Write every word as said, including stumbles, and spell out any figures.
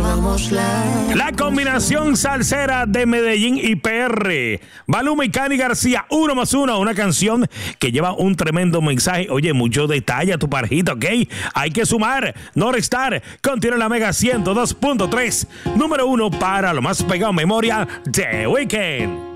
La combinación salsera de Medellín y P R. Maluma y Cani García, uno más uno, una canción que lleva un tremendo mensaje. Oye, mucho detalle a tu parejita, ¿ok? Hay que sumar, no restar. Continúa la Mega ciento dos punto tres, número uno para lo más pegado en memoria de Weekend.